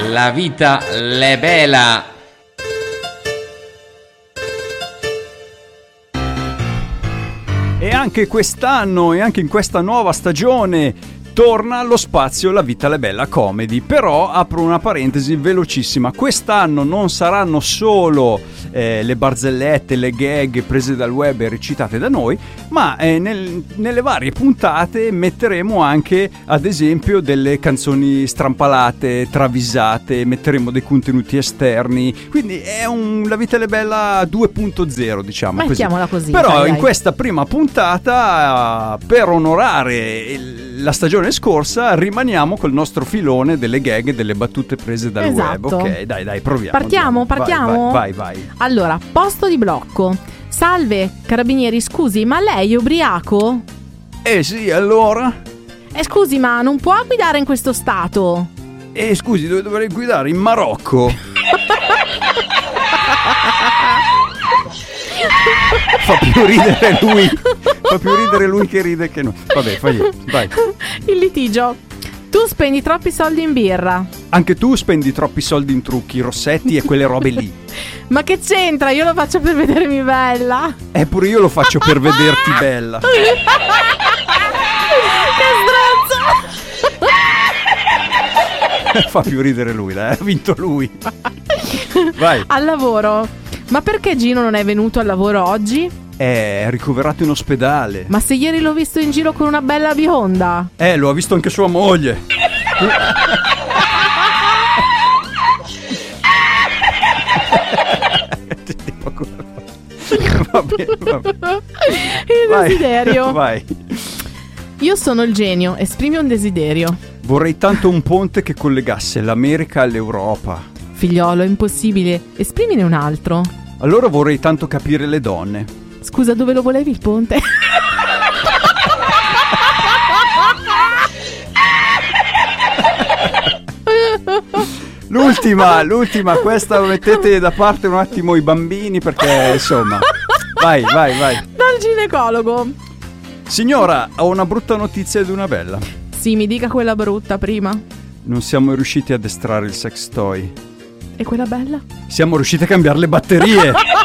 La vita le bella. E anche quest'anno e anche in questa nuova stagione torna allo spazio La vita le bella comedy. Però apro una parentesi velocissima: quest'anno non saranno solo le barzellette, le gag prese dal web e recitate da noi, ma nelle varie puntate metteremo anche, ad esempio, delle canzoni strampalate, travisate, metteremo dei contenuti esterni, quindi è La vita le bella 2.0, diciamo. Mettiamola così. Però in questa prima puntata, per onorare la stagione scorsa, rimaniamo col nostro filone delle gag e delle battute prese dal web. Ok, dai, proviamo. Partiamo? Vai. Allora, posto di blocco. Salve, carabinieri, scusi, ma lei è ubriaco? Sì, allora? Scusi, ma non può guidare in questo stato? Scusi, dove dovrei guidare? In Marocco? Fa più ridere lui che ride che no. Vabbè, vai. Il litigio. Tu spendi troppi soldi in birra. Anche tu spendi troppi soldi in trucchi, rossetti e quelle robe lì. Ma che c'entra? Io lo faccio per vedermi bella. Pure io lo faccio per vederti bella. Che stronzo. Fa più ridere lui, dai, ha vinto lui. Vai. Al lavoro. Ma perché Gino non è venuto al lavoro oggi? È ricoverato in ospedale. Ma se ieri l'ho visto in giro con una bella bionda. Lo ha visto anche sua moglie. Va bene. Il desiderio. Vai. Io sono il genio, esprimi un desiderio. Vorrei tanto un ponte che collegasse l'America all'Europa. Figliolo, è impossibile, esprimine un altro. Allora vorrei tanto capire le donne. Scusa, dove lo volevi il ponte? L'ultima, questa mettete da parte un attimo i bambini perché insomma. Vai. Dal ginecologo. Signora, ho una brutta notizia ed una bella. Sì, mi dica quella brutta prima. Non siamo riusciti ad estrarre il sex toy. E quella bella? Siamo riusciti a cambiare le batterie.